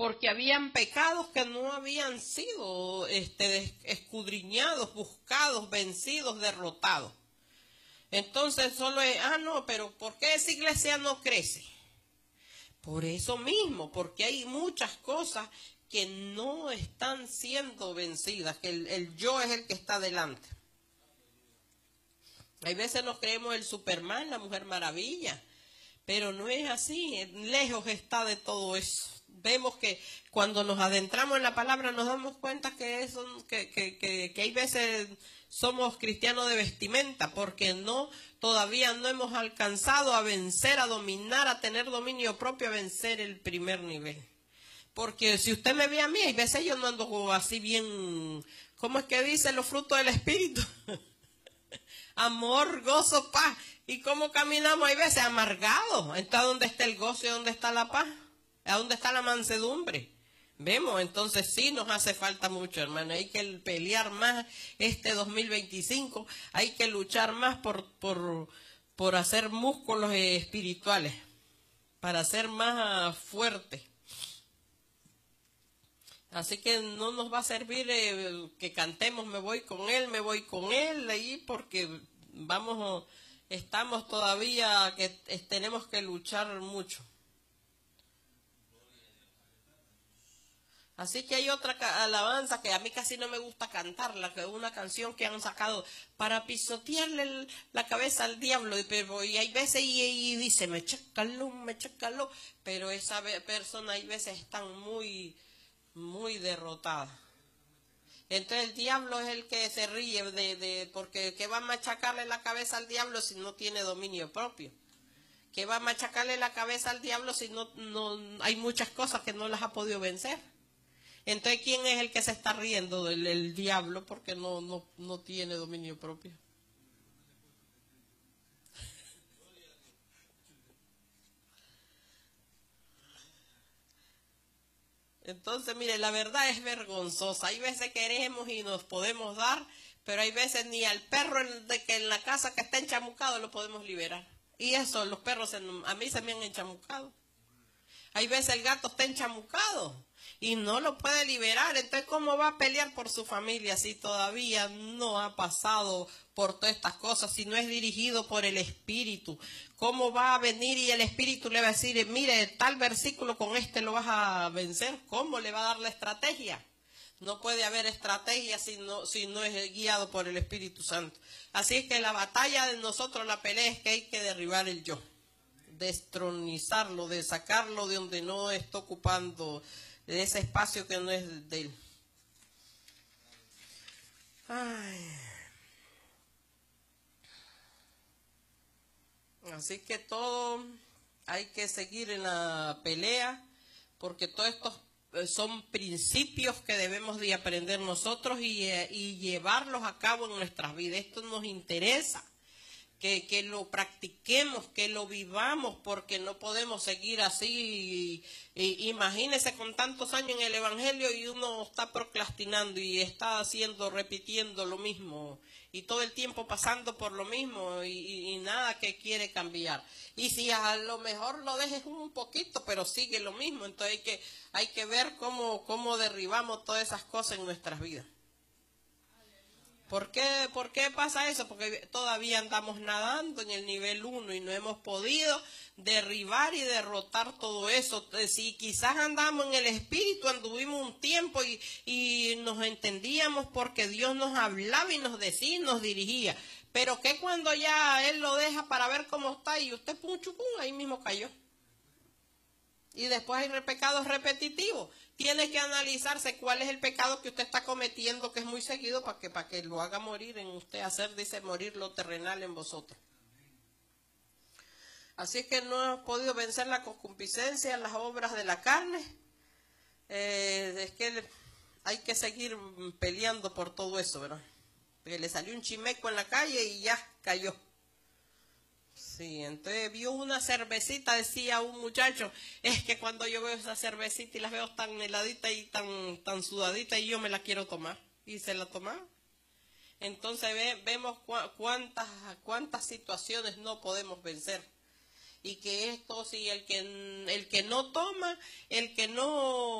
porque habían pecados que no habían sido escudriñados, buscados, vencidos, derrotados. Entonces solo es, no, pero ¿por qué esa iglesia no crece? Por eso mismo, porque hay muchas cosas que no están siendo vencidas, que el yo es el que está delante. Hay veces nos creemos el Superman, la Mujer Maravilla, pero no es así, lejos está de todo eso. Vemos que cuando nos adentramos en la palabra nos damos cuenta que hay veces somos cristianos de vestimenta, porque todavía no hemos alcanzado a vencer, a dominar, a tener dominio propio, a vencer el primer nivel. Porque si usted me ve a mí, hay veces yo no ando así bien, ¿cómo es que dice los frutos del Espíritu? Amor, gozo, paz. ¿Y cómo caminamos? Hay veces amargados. Entonces, ¿dónde está el gozo y dónde está la paz? ¿A dónde está la mansedumbre? Vemos, entonces sí nos hace falta mucho, hermano. Hay que pelear más 2025. Hay que luchar más por hacer músculos espirituales, para ser más fuertes. Así que no nos va a servir que cantemos me voy con él, ahí, porque estamos todavía que tenemos que luchar mucho. Así que hay otra alabanza que a mí casi no me gusta cantarla, que es una canción que han sacado para pisotearle la cabeza al diablo, y hay veces y dice, me chécalo, pero esa persona hay veces están muy derrotada. Entonces el diablo es el que se ríe porque ¿qué va a machacarle la cabeza al diablo si no tiene dominio propio? ¿Qué va a machacarle la cabeza al diablo si no hay muchas cosas que no las ha podido vencer? Entonces, ¿quién es el que se está riendo del diablo porque no tiene dominio propio? Entonces, mire, la verdad es vergonzosa. Hay veces queremos y nos podemos dar, pero hay veces ni al perro que en la casa que está enchamucado lo podemos liberar. Y eso, los perros a mí se me han enchamucado. Hay veces el gato está enchamucado y no lo puede liberar. Entonces, ¿cómo va a pelear por su familia si todavía no ha pasado por todas estas cosas, si no es dirigido por el Espíritu? ¿Cómo va a venir y el Espíritu le va a decir, mire, tal versículo con lo vas a vencer? ¿Cómo le va a dar la estrategia? No puede haber estrategia si no es guiado por el Espíritu Santo. Así es que la batalla de nosotros, la pelea, es que hay que derribar el yo, destronizarlo, de sacarlo de donde no está ocupando, de ese espacio que no es de él. Así que todo hay que seguir en la pelea, porque todos estos son principios que debemos de aprender nosotros y llevarlos a cabo en nuestras vidas. Esto nos interesa. Que lo practiquemos, que lo vivamos, porque no podemos seguir así. Imagínese con tantos años en el Evangelio y uno está procrastinando y está repitiendo lo mismo, y todo el tiempo pasando por lo mismo y nada que quiere cambiar. Y si a lo mejor lo dejes un poquito, pero sigue lo mismo, entonces hay que ver cómo derribamos todas esas cosas en nuestras vidas. ¿Por qué pasa eso? Porque todavía andamos nadando en el nivel 1 y no hemos podido derribar y derrotar todo eso. Si quizás andamos en el Espíritu, anduvimos un tiempo y nos entendíamos porque Dios nos hablaba y nos decía y nos dirigía. Pero que cuando ya Él lo deja para ver cómo está y usted ahí mismo cayó. Y después hay pecados repetitivos. Tiene que analizarse cuál es el pecado que usted está cometiendo, que es muy seguido, para que lo haga morir en usted. Dice, morir lo terrenal en vosotros. Así es que no hemos podido vencer la concupiscencia, las obras de la carne. Es que hay que seguir peleando por todo eso, ¿verdad? Porque le salió un chimeco en la calle y ya cayó. Sí, entonces vio una cervecita, decía un muchacho, es que cuando yo veo esa cervecita y las veo tan heladitas y tan sudaditas y yo me la quiero tomar, y se la tomaba. Entonces vemos cuántas situaciones no podemos vencer, y que esto, si el que no toma, el que no